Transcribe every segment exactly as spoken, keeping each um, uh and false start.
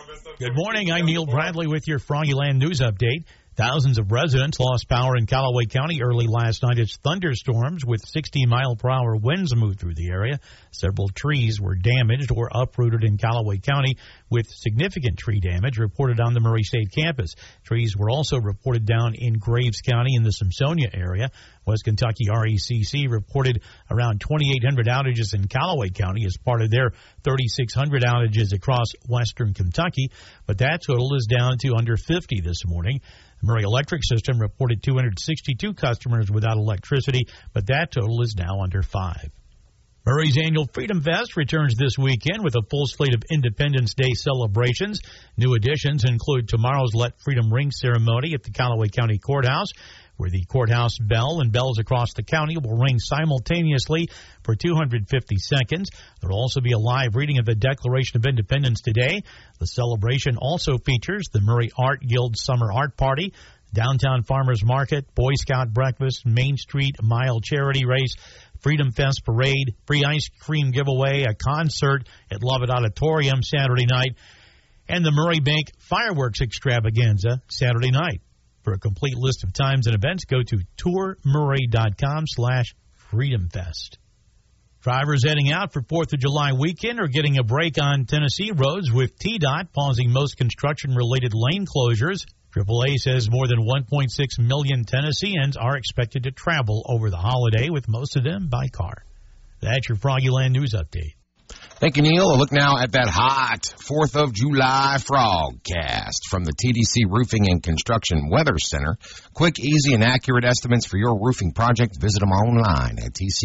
Good morning. I'm Neil Bradley with your Froggyland News Update. Thousands of residents lost power in Callaway County early last night as thunderstorms with sixty mile per hour winds moved through the area. Several trees were damaged or uprooted in Callaway County, with significant tree damage reported on the Murray State campus. Trees were also reported down in Graves County in the Simpsonia area. West Kentucky R E C C reported around twenty-eight hundred outages in Callaway County as part of their thirty-six hundred outages across western Kentucky, but that total is down to under fifty this morning. The Murray Electric System reported two hundred sixty-two customers without electricity, but that total is now under five. Murray's annual Freedom Fest returns this weekend with a full slate of Independence Day celebrations. New additions include tomorrow's Let Freedom Ring ceremony at the Callaway County Courthouse, where the courthouse bell and bells across the county will ring simultaneously for two hundred fifty seconds. There will also be a live reading of the Declaration of Independence today. The celebration also features the Murray Art Guild Summer Art Party, Downtown Farmers Market, Boy Scout Breakfast, Main Street Mile Charity Race, Freedom Fest Parade, free ice cream giveaway, a concert at Lovett Auditorium Saturday night, and the Murray Bank Fireworks Extravaganza Saturday night. For a complete list of times and events, go to tourmurray.com slash freedomfest. Drivers heading out for fourth of July weekend are getting a break on Tennessee roads with T DOT pausing most construction-related lane closures. triple A says more than one point six million Tennesseans are expected to travel over the holiday, with most of them by car. That's your Froggyland News Update. Thank you, Neil. A look now at that hot fourth of July Frogcast from the T D C Roofing and Construction Weather Center. Quick, easy, and accurate estimates for your roofing project. Visit them online at T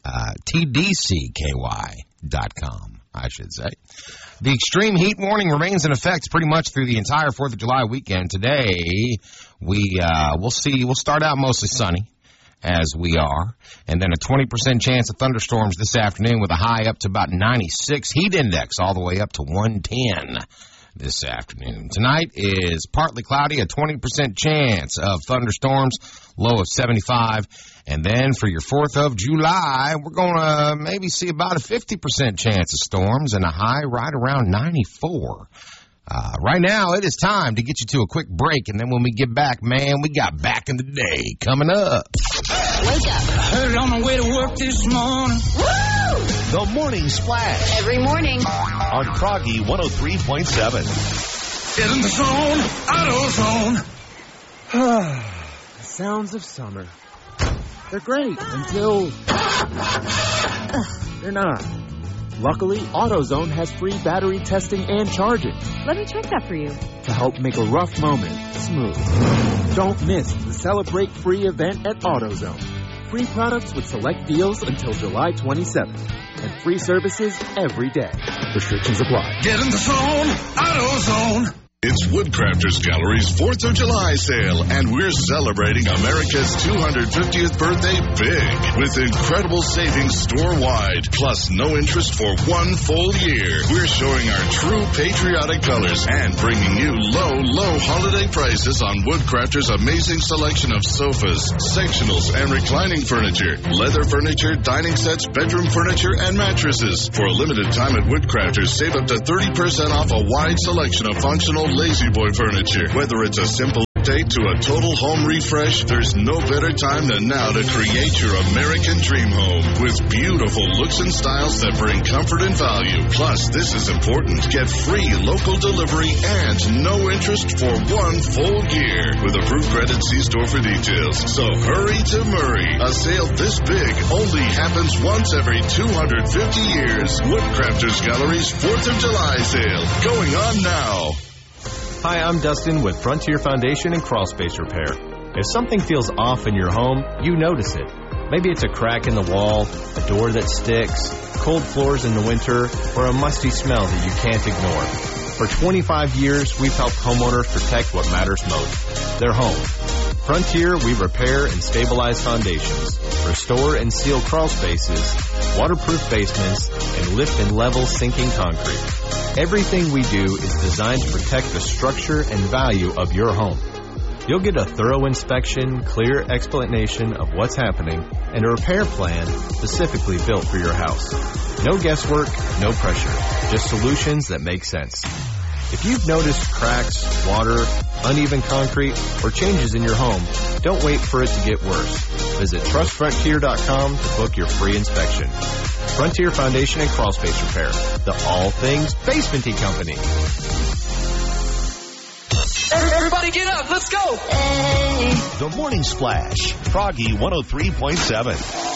D C K Y dot com, I should say. The extreme heat warning remains in effect pretty much through the entire fourth of July weekend. Today, we, uh, we'll see, we'll start out mostly sunny, as we are, and then a twenty percent chance of thunderstorms this afternoon with a high up to about ninety-six, heat index all the way up to one ten this afternoon. Tonight is partly cloudy, a twenty percent chance of thunderstorms, low of seventy-five, and then for your fourth of July, we're going to maybe see about a fifty percent chance of storms and a high right around ninety-four. Uh, right now, it is time to get you to a quick break, and then when we get back, man, we got Back in the Day coming up. Wake up. Heard on my way to work this morning. Woo! The Morning Splash. Every morning. On Froggy one oh three point seven. Get in the zone, auto zone. The sounds of summer. They're great until they're not. Luckily, AutoZone has free battery testing and charging. Let me check that for you. To help make a rough moment smooth. Don't miss the Celebrate Free event at AutoZone. Free products with select deals until July twenty-seventh. And free services every day. Restrictions apply. Get in the zone, AutoZone. It's Woodcrafters Gallery's fourth of July sale, and we're celebrating America's two hundred fiftieth birthday big with incredible savings store-wide, plus no interest for one full year. We're showing our true patriotic colors and bringing you low, low holiday prices on Woodcrafters' amazing selection of sofas, sectionals, and reclining furniture, leather furniture, dining sets, bedroom furniture, and mattresses. For a limited time at Woodcrafters, save up to thirty percent off a wide selection of functional Lazy Boy furniture. Whether it's a simple update to a total home refresh, there's no better time than now to create your American dream home with beautiful looks and styles that bring comfort and value. Plus, this is important, get free local delivery and no interest for one full year. With approved credit, see store for details. So hurry to Murray. A sale this big only happens once every two hundred fifty years. Woodcrafters Gallery's fourth of July sale going on now. Hi, I'm Dustin with Frontier Foundation and Crawl Space Repair. If something feels off in your home, you notice it. Maybe it's a crack in the wall, a door that sticks, cold floors in the winter, or a musty smell that you can't ignore. For twenty-five years, we've helped homeowners protect what matters most, their home. Frontier, we repair and stabilize foundations, restore and seal crawl spaces, waterproof basements, and lift and level sinking concrete. Everything we do is designed to protect the structure and value of your home. You'll get a thorough inspection, clear explanation of what's happening, and a repair plan specifically built for your house. No guesswork, no pressure, just solutions that make sense. If you've noticed cracks, water, uneven concrete, or changes in your home, don't wait for it to get worse. Visit trust frontier dot com to book your free inspection. Frontier Foundation and Crawl Space Repair, the all things basementy company. Everybody get up, let's go! The Morning Splash, Froggy one oh three point seven.